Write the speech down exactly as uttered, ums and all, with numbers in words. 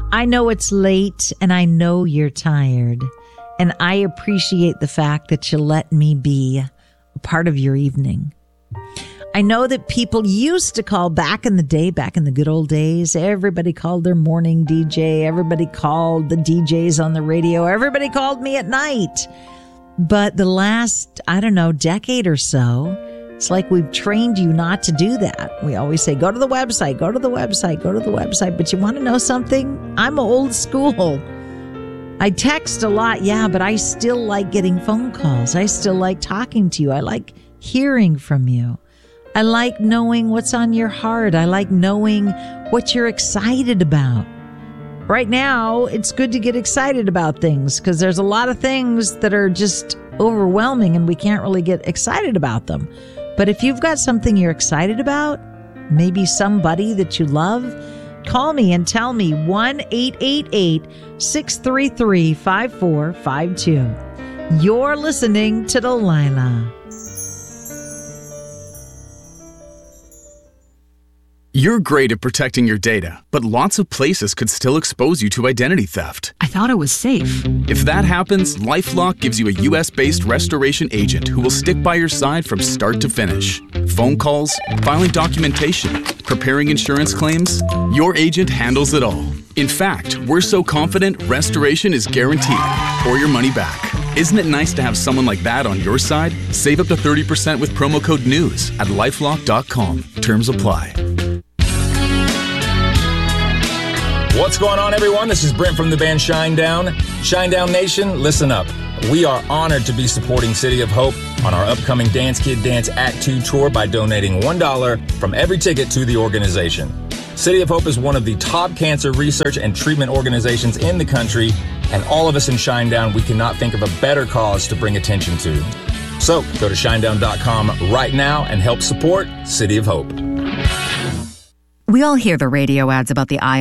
I know it's late and I know you're tired, and I appreciate the fact that you let me be a part of your evening. I know that people used to call back in the day, back in the good old days, everybody called their morning D J, everybody called the D Js on the radio, everybody called me at night. But the last, I don't know, decade or so, it's like we've trained you not to do that. We always say, go to the website, go to the website, go to the website. But you want to know something? I'm old school. I text a lot, yeah, but I still like getting phone calls. I still like talking to you. I like hearing from you. I like knowing what's on your heart. I like knowing what you're excited about. Right now, it's good to get excited about things because there's a lot of things that are just overwhelming and we can't really get excited about them. But if you've got something you're excited about, maybe somebody that you love, call me and tell me one eight eight eight, six three three, five four five two. You're listening to Delilah. You're great at protecting your data, but lots of places could still expose you to identity theft. I thought it was safe. If that happens, LifeLock gives you a U S-based restoration agent who will stick by your side from start to finish. Phone calls, filing documentation, preparing insurance claims, your agent handles it all. In fact, we're so confident restoration is guaranteed or your money back. Isn't it nice to have someone like that on your side? Save up to thirty percent with promo code NEWS at lifelock dot com. Terms apply. What's going on, everyone? This is Brent from the band Shinedown. Shinedown Nation, listen up. We are honored to be supporting City of Hope on our upcoming Dance Kid Dance Act two tour by donating one dollar from every ticket to the organization. City of Hope is one of the top cancer research and treatment organizations in the country, and all of us in Shinedown, we cannot think of a better cause to bring attention to. So go to shinedown dot com right now and help support City of Hope. We all hear the radio ads about the eye